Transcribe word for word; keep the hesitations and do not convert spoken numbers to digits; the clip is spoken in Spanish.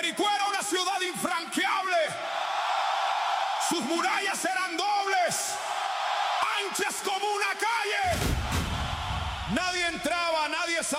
Jericó era una ciudad infranqueable. Sus murallas eran dobles.